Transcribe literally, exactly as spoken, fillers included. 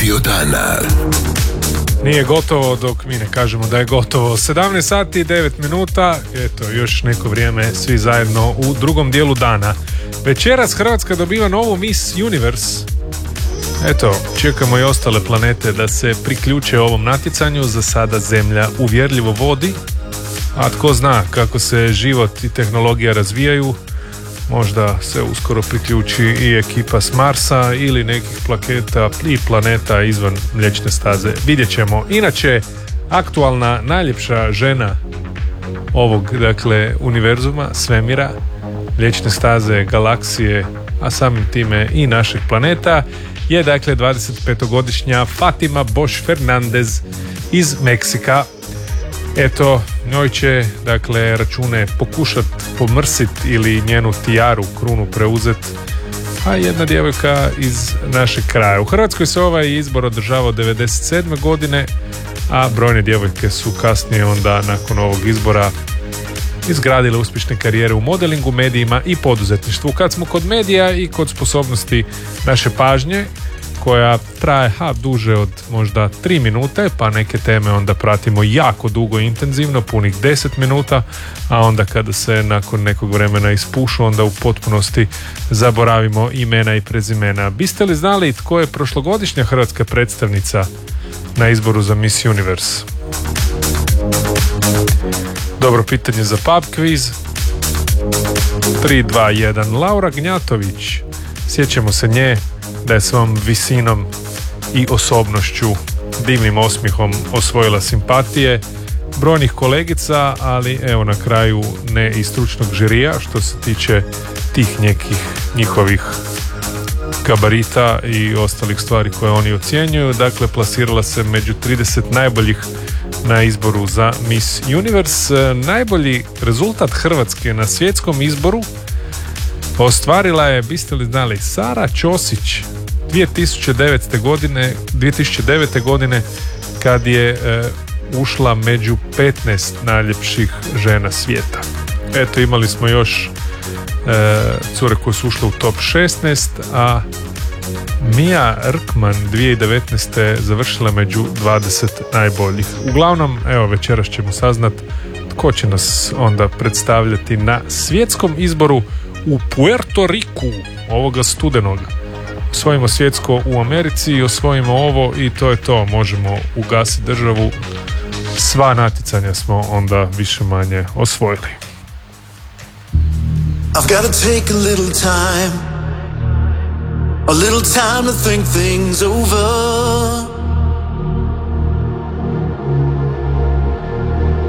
Radio Dana. Nije gotovo dok mi ne kažemo da je gotovo. sedamnaest sati i devet minuta, eto još neko vrijeme svi zajedno u drugom dijelu dana. Večeras Hrvatska dobiva novu Miss Universe. Eto, čekamo i ostale planete da se priključe ovom natjecanju. Za sada Zemlja uvjerljivo vodi, a tko zna kako se život i tehnologija razvijaju, možda se uskoro priključi i ekipa s Marsa ili nekih plaketa i planeta izvan Mliječne staze. Vidjet ćemo. Inače, aktualna najljepša žena ovog, dakle, univerzuma, svemira, Mliječne staze, galaksije, a samim time i našeg planeta, je dakle dvadesetpetogodišnja Fatima Bosch Fernandez iz Meksika. Eto, njoj će, dakle, račune pokušat pomrsit ili njenu tijaru, krunu preuzet, a jedna djevojka iz našeg kraja. U Hrvatskoj se ovaj izbor održavao devedeset sedme godine, a brojne djevojke su kasnije onda nakon ovog izbora izgradile uspješne karijere u modelingu, medijima i poduzetništvu. Kad smo kod medija i kod sposobnosti naše pažnje, koja traje ha, duže od možda tri minute, pa neke teme onda pratimo jako dugo i intenzivno, punih deset minuta, a onda kada se nakon nekog vremena ispušu, onda u potpunosti zaboravimo imena i prezimena. Biste li znali tko je prošlogodišnja hrvatska predstavnica na izboru za Miss Universe? Dobro pitanje za pub quiz. tri, dva, jedan. Laura Gnjatović. Sjećamo se nje da je svom visinom i osobnošću, divnim osmihom osvojila simpatije brojnih kolegica, ali evo na kraju ne i stručnog žirija što se tiče tih nekih njihovih gabarita i ostalih stvari koje oni ocjenjuju. Dakle, plasirala se među trideset najboljih na izboru za Miss Universe. Najbolji rezultat Hrvatske na svjetskom izboru ostvarila je, biste li znali, Sara Ćosić dvije tisuće devete godine, dvije tisuće devete godine kad je e, ušla među petnaest najljepših žena svijeta. Eto, imali smo još e, cure koje su ušle u top šesnaest, a Mia Rkman dvije tisuće devetnaeste završila među dvadeset najboljih. Uglavnom, evo, večeras ćemo saznat tko će nas onda predstavljati na svjetskom izboru u Puerto Riku ovoga studenog. Osvojimo svjetsko u Americi i osvojimo ovo i to je to. Možemo ugasiti državu. Sva natjecanja smo onda više manje osvojili. I've got to take a little time, a little time to think things over.